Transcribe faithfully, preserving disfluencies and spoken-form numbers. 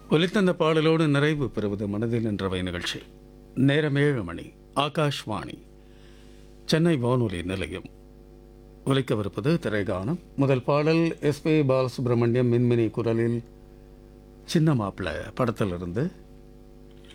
ஒலித்தந்த பாடலோடு நிறைவு பெறுவது மனதில் நின்றவை நிகழ்ச்சி. நேரம் ஏழு மணி. ஆகாஷ்வாணி சென்னை வானொலி நிலையம். ஒலிக்கவிருப்பது திரைகானம். முதல் பாடல் எஸ் பி பாலசுப்ரமணியம் மின்மினி குரலில் சின்ன மாப்பிள்ளை படத்திலிருந்து